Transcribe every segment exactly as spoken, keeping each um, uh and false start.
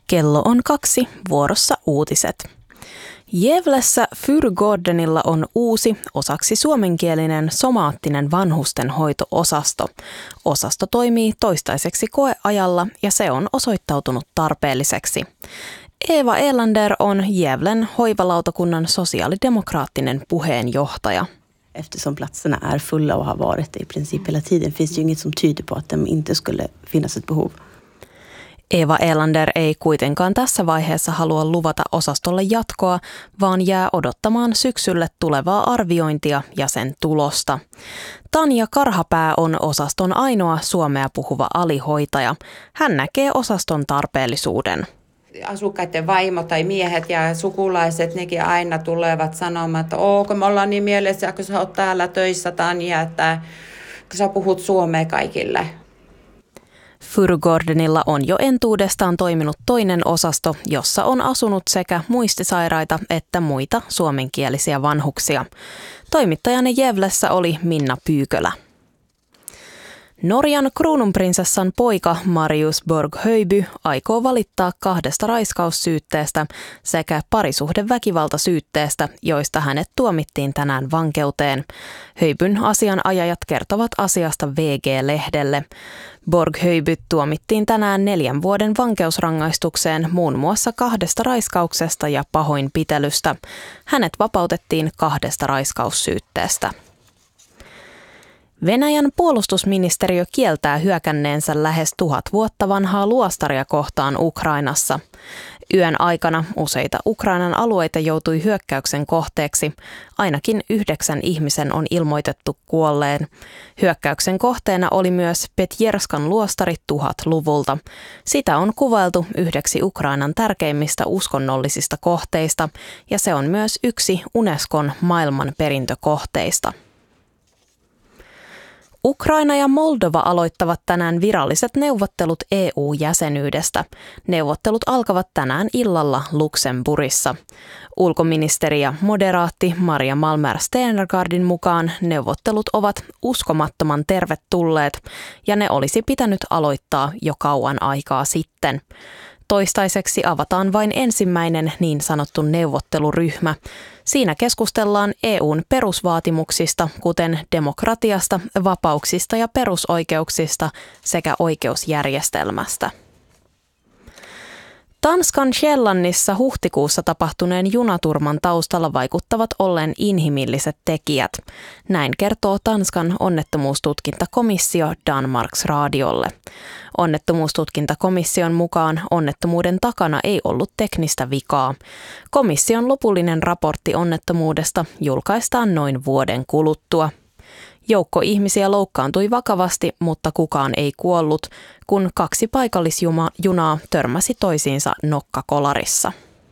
Kello on kaksi, vuorossa uutiset. Gävlessä Fyrgårdenilla on uusi, osaksi suomenkielinen somaattinen vanhustenhoito-osasto. Osasto toimii toistaiseksi koeajalla ja se on osoittautunut tarpeelliseksi. Eva Elander on Gävlen hoivalautakunnan sosiaalidemokraattinen puheenjohtaja. Eftersom platserna är fulla och har varit det i princip hela tiden finns ju inget som tyder på att det inte skulle finnas ett behov. Eva Elander ei kuitenkaan tässä vaiheessa halua luvata osastolle jatkoa, vaan jää odottamaan syksylle tulevaa arviointia ja sen tulosta. Tanja Karhapää on osaston ainoa suomea puhuva alihoitaja. Hän näkee osaston tarpeellisuuden. Asukkaiden vaimo tai miehet ja sukulaiset, nekin aina tulevat sanomaan, että oo, kun me ollaan niin mielessä, kun sä oot täällä töissä, Tanja, että kun sä puhut suomea kaikille. Fyrgårdenilla on jo entuudestaan toiminut toinen osasto, jossa on asunut sekä muistisairaita että muita suomenkielisiä vanhuksia. Toimittajana Gävlessä oli Minna Pyykölä. Norjan kruununprinsessan poika Marius Borg-Höjby aikoo valittaa kahdesta raiskaussyytteestä sekä parisuhdeväkivaltasyytteestä, joista hänet tuomittiin tänään vankeuteen. Höjbyn asianajajat kertovat asiasta V G-lehdelle. Borg-Höjby tuomittiin tänään neljän vuoden vankeusrangaistukseen muun muassa kahdesta raiskauksesta ja pahoinpitelystä. Hänet vapautettiin kahdesta raiskaussyytteestä. Venäjän puolustusministeriö kieltää hyökänneensä lähes tuhat vuotta vanhaa luostaria kohtaan Ukrainassa. Yön aikana useita Ukrainan alueita joutui hyökkäyksen kohteeksi. Ainakin yhdeksän ihmisen on ilmoitettu kuolleen. Hyökkäyksen kohteena oli myös Petjerskan luostari tuhatluvulta. Sitä on kuvailtu yhdeksi Ukrainan tärkeimmistä uskonnollisista kohteista ja se on myös yksi Unescon maailmanperintökohteista. Ukraina ja Moldova aloittavat tänään viralliset neuvottelut E U-jäsenyydestä. Neuvottelut alkavat tänään illalla Luxemburgissa. Ulkoministeri ja moderaatti Maria Malmer Stenergardin mukaan neuvottelut ovat uskomattoman tervetulleet ja ne olisi pitänyt aloittaa jo kauan aikaa sitten. Toistaiseksi avataan vain ensimmäinen niin sanottu neuvotteluryhmä. Siinä keskustellaan E U:n perusvaatimuksista, kuten demokratiasta, vapauksista ja perusoikeuksista sekä oikeusjärjestelmästä. Tanskan Sjellannissa huhtikuussa tapahtuneen junaturman taustalla vaikuttavat olleen inhimilliset tekijät. Näin kertoo Tanskan onnettomuustutkintakomissio Danmarks Radiolle. Onnettomuustutkintakomission mukaan onnettomuuden takana ei ollut teknistä vikaa. Komission lopullinen raportti onnettomuudesta julkaistaan noin vuoden kuluttua. Joukko ihmisiä loukkaantui vakavasti, mutta kukaan ei kuollut, kun kaksi paikallisjunaa törmäsi toisiinsa nokkakolarissa.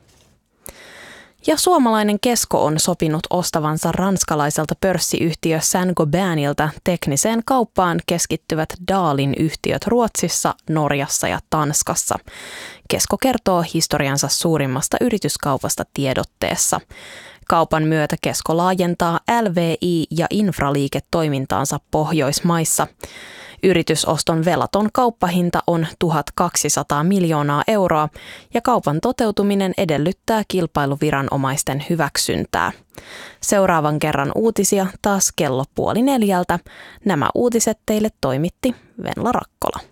Ja suomalainen Kesko on sopinut ostavansa ranskalaiselta pörssiyhtiö Saint-Gobainilta tekniseen kauppaan keskittyvät Dahlin yhtiöt Ruotsissa, Norjassa ja Tanskassa. Kesko kertoo historiansa suurimmasta yrityskaupasta tiedotteessa. Kaupan myötä Kesko laajentaa L V I- ja infraliiketoimintaansa Pohjoismaissa. Yritysoston velaton kauppahinta on tuhatkaksisataa miljoonaa euroa ja kaupan toteutuminen edellyttää kilpailuviranomaisten hyväksyntää. Seuraavan kerran uutisia taas kello puoli neljältä. Nämä uutiset teille toimitti Venla Rakkola.